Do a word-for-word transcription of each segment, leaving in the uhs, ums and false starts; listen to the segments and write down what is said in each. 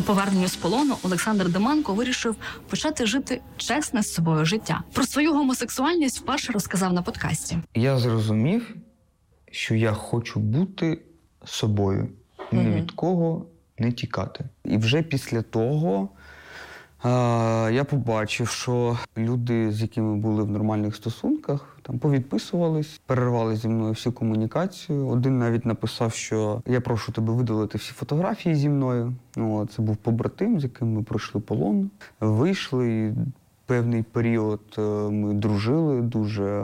поверненню з полону Олександр Деманко вирішив почати жити чесне з собою життя. Про свою гомосексуальність вперше розказав на подкасті. Я зрозумів, що я хочу бути собою. Ні Угу. від кого не тікати. І вже після того е- я побачив, що люди, з якими були в нормальних стосунках, там повідписувались, перервали зі мною всю комунікацію. Один навіть написав, що я прошу тебе видалити всі фотографії зі мною. Ну, це був побратим, з яким ми пройшли полон. Вийшли, і певний період ми дружили дуже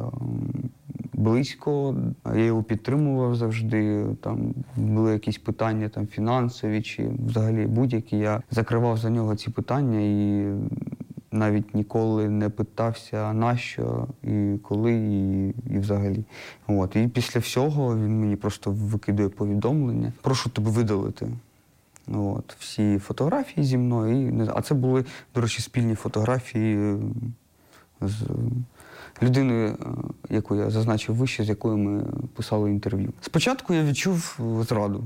близько. Я його підтримував завжди. Там були якісь питання там, фінансові чи взагалі будь-які. Я закривав за нього ці питання і навіть ніколи не питався, нащо, і коли, і, і взагалі. От. І після всього він мені просто викидує повідомлення. Прошу тебе видалити. От. Всі фотографії зі мною. І, а це були, до речі, спільні фотографії з людиною, яку я зазначив вище, з якою ми писали інтерв'ю. Спочатку я відчув зраду.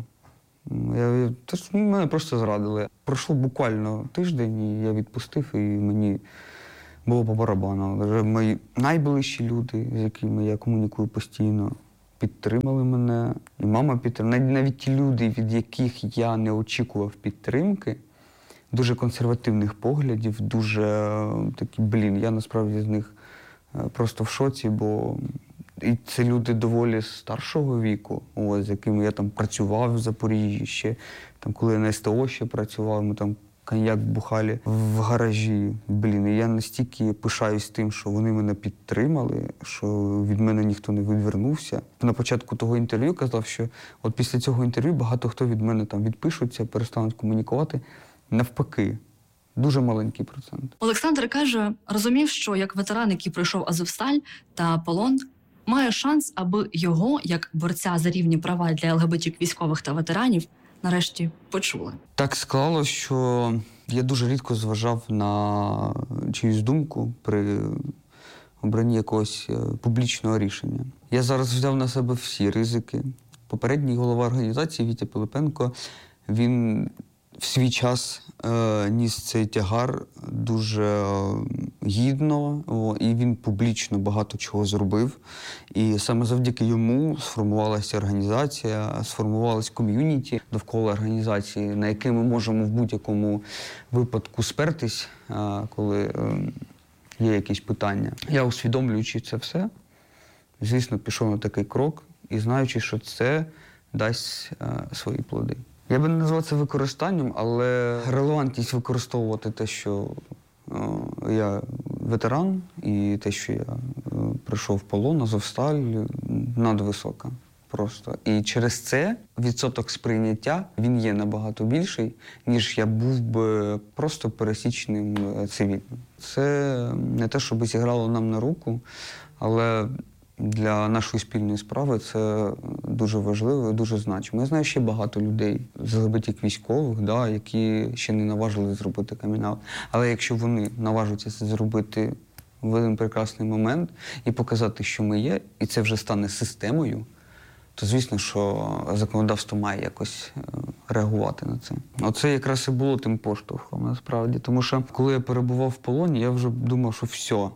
Я, тож, мене просто зрадили. Пройшло буквально тиждень, і я відпустив, і мені було по барабану. Вже мої найближчі люди, з якими я комунікую постійно, підтримали мене. І мама підтримала. Навіть ті люди, від яких я не очікував підтримки, дуже консервативних поглядів, дуже такі, блін, я насправді з них просто в шоці, бо і це люди доволі старшого віку, ось, з якими я там працював в Запоріжжі ще, там, коли я на ес те о ще працював, ми там коньяк бухали в гаражі. Блін, і я настільки пишаюсь тим, що вони мене підтримали, що від мене ніхто не відвернувся. На початку того інтерв'ю казав, що от після цього інтерв'ю багато хто від мене там відпишуться, перестануть комунікувати. Навпаки. Дуже маленький процент. Олександр каже, розумів, що як ветеран, який пройшов Азовсталь та полон, має шанс, аби його, як борця за рівні права для ел ге бе те військових та ветеранів, нарешті почули. Так склалося, що я дуже рідко зважав на чиюсь думку при обранні якогось публічного рішення. Я зараз взяв на себе всі ризики. Попередній голова організації Вітя Пилипенко, він в свій час е, ніс цей тягар дуже гідно, о, і він публічно багато чого зробив. І саме завдяки йому сформувалася організація, сформувалась ком'юніті довкола організації, на яке ми можемо в будь-якому випадку спертись, е, коли е, є якісь питання. Я, усвідомлюючи це все, звісно, пішов на такий крок і знаючи, що це дасть е, свої плоди. Я би не назвав це використанням, але релевантність використовувати те, що о, я ветеран, і те, що я о, прийшов в полон, Азовсталь, надвисока просто. І через це відсоток сприйняття, він є набагато більший, ніж я був би просто пересічним цивільним. Це не те, щоб зіграло нам на руку, але для нашої спільної справи це дуже важливо і дуже значимо. Я знаю ще багато людей з ел ге бе те військових, да, які ще не наважили зробити камін-аут. Але якщо вони наважаться це зробити в один прекрасний момент і показати, що ми є, і це вже стане системою, то звісно, що законодавство має якось реагувати на це. Оце якраз і було тим поштовхом, насправді. Тому що, коли я перебував в полоні, я вже думав, що все.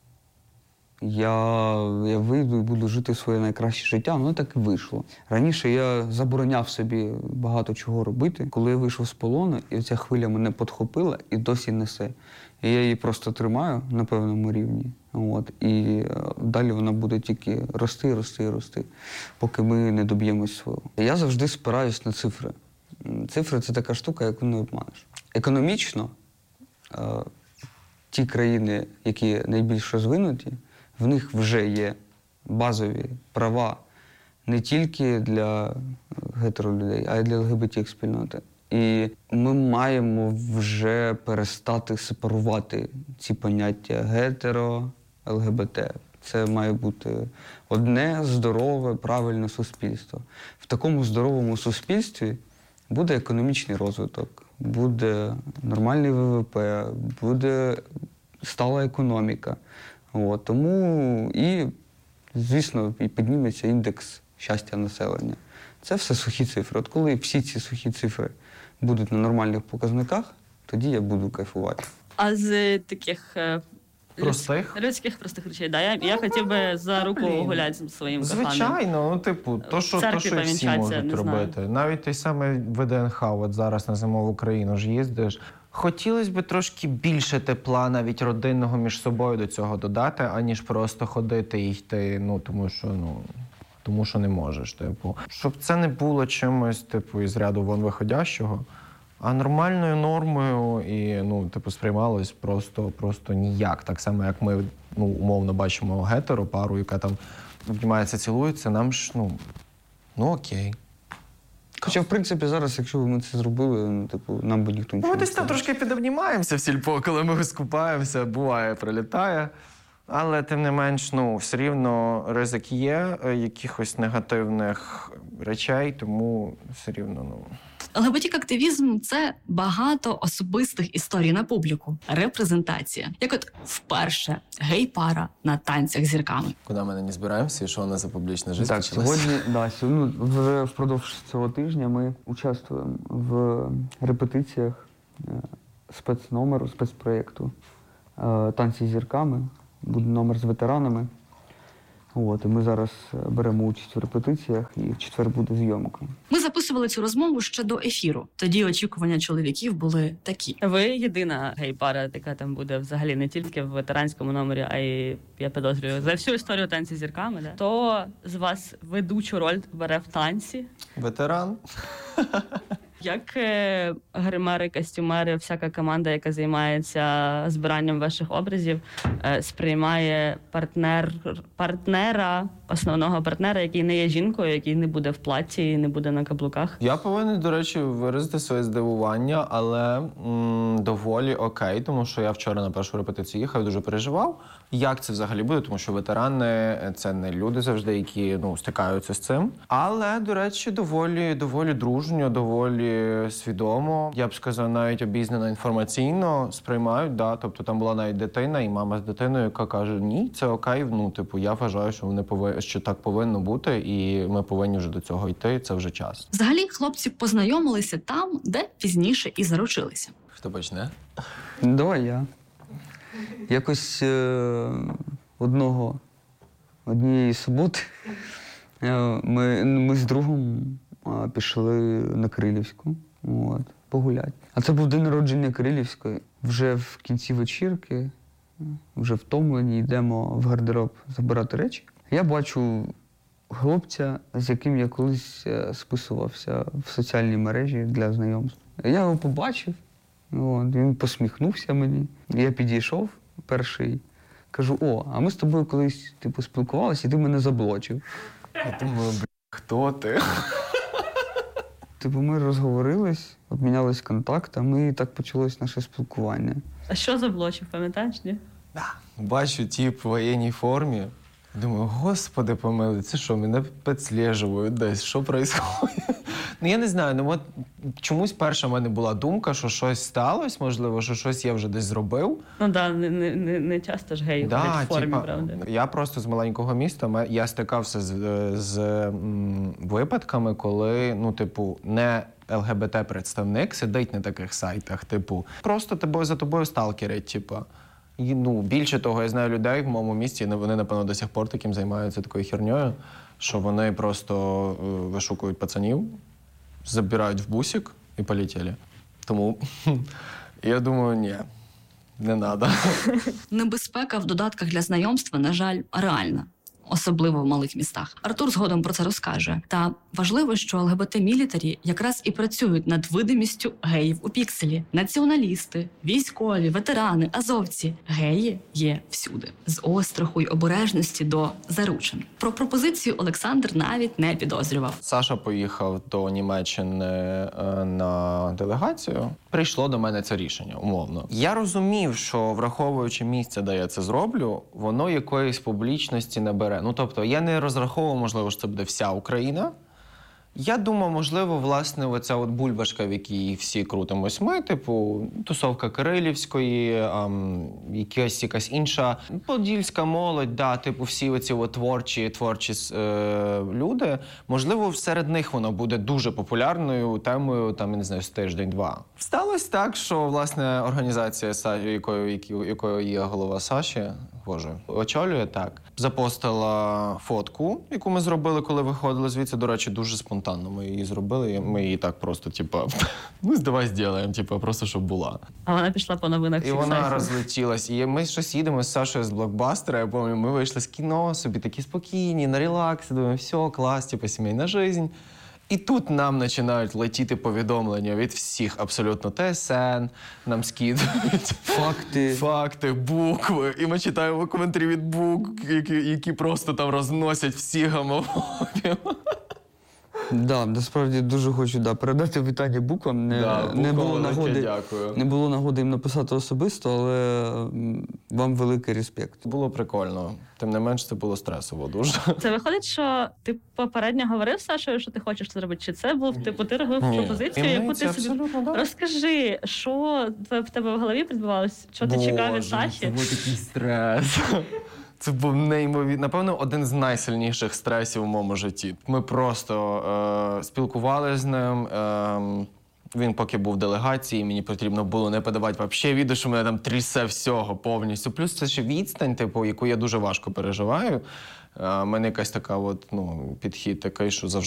Я, я вийду і буду жити своє найкраще життя, воно так і вийшло. Раніше я забороняв собі багато чого робити. Коли я вийшов з полону, і ця хвиля мене підхопила і досі несе. І я її просто тримаю на певному рівні. От, і далі вона буде тільки рости, рости, рости, поки ми не доб'ємось свого. Я завжди спираюсь на цифри. Цифри – це така штука, яку не обманеш. Економічно е, ті країни, які найбільш розвинуті, в них вже є базові права не тільки для гетеролюдей, а й для ел ге бе те спільноти. І ми маємо вже перестати сепарувати ці поняття гетеро, ел ге бе те. Це має бути одне здорове, правильне суспільство. В такому здоровому суспільстві буде економічний розвиток, буде нормальний ве ве пе, буде стала економіка. От, тому і, звісно, і підніметься індекс щастя населення. Це все сухі цифри. От коли всі ці сухі цифри будуть на нормальних показниках, тоді я буду кайфувати. А з таких е, Простих? людських, людських простих речей, да? Я, я хотів би за руку Блін. гуляти зі своїм коханим. Звичайно, ну, типу, то, що, В то, церкві що всі повінчатися, можуть не знаю. робити. Навіть той самий ВДНХ, от зараз на зимову країну ж їздиш. Хотілося б трошки більше тепла, навіть родинного, між собою до цього додати, аніж просто ходити і йти, ну, тому що, ну, тому що не можеш, типу. Щоб це не було чимось, типу, із ряду вон виходящого, а нормальною нормою і, ну, типу, сприймалось просто, просто ніяк. Так само, як ми, ну, умовно бачимо гетеро пару, яка там обнімається, цілується, нам ж, ну, ну окей. Хоча, в принципі, зараз, якщо б ми це зробили, ну, типу, нам би ніхто нічого Ми не десь там сказав. трошки підобнімаємося в сільпо, коли ми скупаємося, буває, прилітає. Але, тим не менш, ну, все рівно ризик є е, якихось негативних речей, тому все рівно, ну... ЛГБТ-активізм – це багато особистих історій на публіку. Репрезентація. Як от вперше гей-пара на танцях з зірками. Куди ми не збираємося і що у нас за публічна життя Так, сьогодні, да, сьогодні, ну, вже впродовж цього тижня ми участвуємо в репетиціях е, спецномеру, спецпроєкту е, «Танці з зірками». Буде номер з ветеранами. От, і ми зараз беремо участь в репетиціях, і в четвер буде зйомка. Ми записували цю розмову ще до ефіру. Тоді очікування чоловіків були такі. Ви єдина гей-пара, яка там буде взагалі не тільки в ветеранському номері, а й, я підозрюю, за всю історію танці з зірками. Да? Хто з вас ведучу роль бере в танці? Ветеран. Як е, гримери, костюмери, всяка команда, яка займається збиранням ваших образів, е, сприймає партнер, партнера, основного партнера, який не є жінкою, який не буде в платі і не буде на каблуках? Я повинен, до речі, виразити своє здивування, але м, доволі окей, тому що я вчора на першу репетицію їхав, дуже переживав, як це взагалі буде, тому що ветерани – це не люди завжди, які, ну, стикаються з цим. Але, до речі, доволі, доволі дружньо, доволі свідомо, я б сказав, навіть обізнано інформаційно сприймають, да, тобто там була навіть дитина і мама з дитиною, яка каже, ні, це окей, ну, типу, я вважаю, що вони повинні, що так повинно бути, і ми повинні вже до цього йти, це вже час. Взагалі, хлопці познайомилися там, де пізніше і заручилися. Хто почне? Давай я. Якось е- одного, однієї суботи е- ми, ми з другом е- пішли на Крилівську, от, погуляти. А це був день народження Крилівської. Вже в кінці вечірки, вже втомлені, йдемо в гардероб забирати речі. Я бачу хлопця, з яким я колись е, списувався в соціальній мережі для знайомств. Я його побачив, от, він посміхнувся мені. Я підійшов перший, кажу, о, а ми з тобою колись типу, спілкувалися, і ти мене заблочив. Я думаю, бля, хто ти? Типу, ми розговорились, обмінялись контактами, і так почалось наше спілкування. А що заблочив, пам'ятаєш, ні? Бачу тіп в воєнній формі. Думаю, господи помилуй, це що, мене підслежують десь, що відбувається? Ну, я не знаю, ну от чомусь перша в мене була думка, що щось сталося, можливо, що щось я вже десь зробив. Ну так, не, не, не, не часто ж геї ходять в формі, типа, правда? я просто з маленького міста, ме- я стикався з, з м, випадками, коли, ну, типу, не ЛГБТ-представник сидить на таких сайтах, типу, просто тобою за тобою сталкерять, типу. І, ну, більше того, я знаю людей в моєму місті, вони, напевно, до сих пор таким займаються такою херньою, що вони просто е, вишукують пацанів, забирають в бусик і полетіли. Тому я думаю, ні, не треба. Небезпека в додатках для знайомства, на жаль, реальна. Особливо в малих містах. Артур згодом про це розкаже. Та важливо, що ЛГБТ-мілітарі якраз і працюють над видимістю геїв у пікселі. Націоналісти, військові, ветерани, азовці. Геї є всюди. З остраху й обережності до заручин. Про пропозицію Олександр навіть не підозрював. Саша поїхав до Німеччини е, на делегацію. Прийшло до мене це рішення, умовно. Я розумів, що враховуючи місце, де я це зроблю, воно якоїсь публічності не бере. Ну, тобто, я не розраховував, можливо, що це буде вся Україна. Я думаю, можливо, власне, оця от бульбашка, в якій всі крутимось ми, типу, тусовка Кирилівської, ам, якась, якась інша подільська молодь, да, типу, всі оці от творчі, творчі е, люди. Можливо, серед них воно буде дуже популярною темою, там, я не знаю, з тиждень-два. Сталося так, що, власне, організація, якою, якою, якою є голова Саші, Боже, очолює, так, запостила фотку, яку ми зробили, коли виходили звідси. До речі, дуже спонтанно ми її зробили. Ми її так просто, типа, ну, давай зробимо, типа, просто, щоб була. А вона пішла по новинах. І вона розлетілась. І ми щось їдемо з Сашою з блокбастера. Я пам'ятаю, ми вийшли з кіно собі, такі спокійні, на релаксі, думаємо, все, клас, типа, сімейна жизнь. І тут нам починають летіти повідомлення від всіх абсолютно ТСН, нам скидують Факти. факти, букви. І ми читаємо коментарі від букв, які, які просто там розносять всі гомофобів. Да, насправді дуже хочу да, передати вітання буквам. Не, Да, не, буквам було велике нагоди, дякую. не було нагоди їм написати особисто, але м, вам великий респект. Було прикольно. Тим не менш, це було стресово дуже. Це виходить, що ти попередньо говорив з Сашою, що ти хочеш це зробити? Чи це був, типу, ти робив Ні. пропозицію, яку ти собі... абсолютно, да. Розкажи, що в тебе в голові відбувалося? Що ти чекав від Боже, Саші? Це був такий стрес. Це був неймовірно, напевно, один з найсильніших стресів у моєму житті. Ми просто е, спілкувалися з ним. Е, він поки був в делегації, мені потрібно було не подавати взагалі відео, що мене там трясе всього повністю. Плюс це ще відстань, типу, яку я дуже важко переживаю. У мене якась така от, ну, підхід такий, що завжди